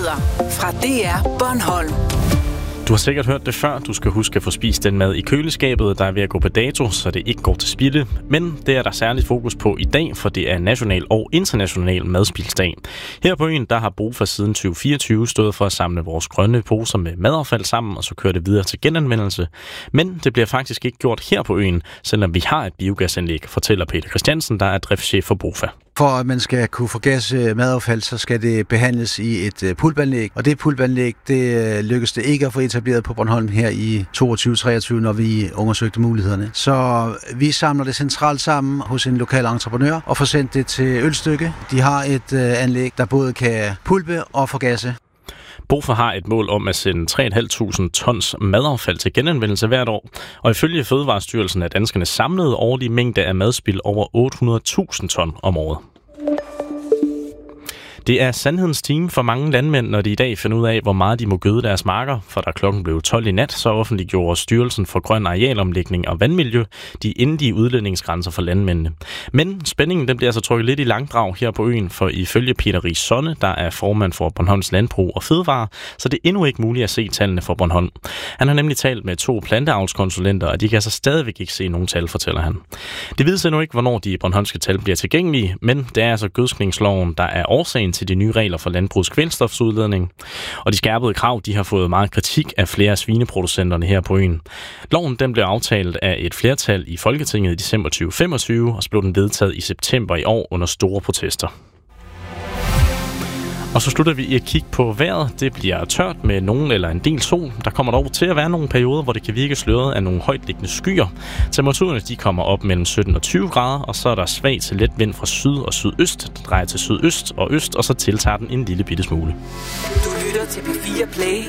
nyheder fra DR Bornholm. Du har sikkert hørt det før. Du skal huske at få spist den mad i køleskabet, der er ved at gå på dato, så det ikke går til spilde. Men det er der særligt fokus på i dag, for det er national og international madspildsdag. Her på øen, der har BOFA siden 2024 stået for at samle vores grønne poser med madaffald sammen, og så køre det videre til genanvendelse. Men det bliver faktisk ikke gjort her på øen, selvom vi har et biogasanlæg, fortæller Peter Christiansen, der er driftschef for BOFA. For at man skal kunne forgasse madaffald, så skal det behandles i et pulpanlæg. Og det pulpanlæg, det lykkedes det ikke at få etableret på Bornholm her i 22-23, når vi undersøgte mulighederne. Så vi samler det centralt sammen hos en lokal entreprenør og får sendt det til Ølstykke. De har et anlæg, der både kan pulpe og forgasse. BOFA har et mål om at sende 3.500 tons madaffald til genanvendelse hvert år, og ifølge Fødevarestyrelsen er danskernes samlede årlige mængde af madspild over 800.000 ton om året. Det er sandhedens time for mange landmænd, når de i dag finder ud af, hvor meget de må gøde deres marker, for da klokken blev 12 i nat, så offentliggjorde Styrelsen for Grøn Arealomlægning og Vandmiljø de endelige udledningsgrænser for landmændene. Men spændingen den bliver altså trykket lidt i langdrag her på øen, for ifølge Peter Ries Sonne, der er formand for Bornholms Landbrug og Fødevare, så det er endnu ikke muligt at se tallene for Bornholm. Han har nemlig talt med 2 planteavlskonsulenter, og de kan altså stadigvæk ikke se nogen tal, fortæller han. Det vides endnu ikke, hvornår de bornholmske tal bliver tilgængelige, men det er altså gødskningsloven, der er årsagen til de nye regler for landbrugets kvælstofsudledning. Og de skærpede krav, de har fået meget kritik af flere af svineproducenterne her på øen. Loven den blev aftalt af et flertal i Folketinget i december 2025, og så blev den vedtaget i september i år under store protester. Og så slutter vi i at kigge på vejret. Det bliver tørt med nogen eller en del sol. Der kommer dog til at være nogle perioder, hvor det kan virke sløret af nogle højtliggende skyer. Temperaturerne de kommer op mellem 17 og 20 grader, og så er der svag til let vind fra syd og sydøst. Der drejer til sydøst og øst, og så tiltager den en lille bitte smule. Du lytter til P4 Play